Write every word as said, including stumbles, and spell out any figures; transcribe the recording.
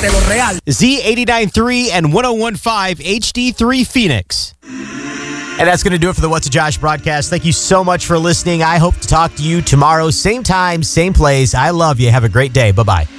de lo real. Z eighty-nine point three and one oh one point five H D three Phoenix. And that's going to do it for the What's a Josh broadcast. Thank you so much for listening. I hope to talk to you tomorrow, same time, same place. I love you. Have a great day. Bye-bye.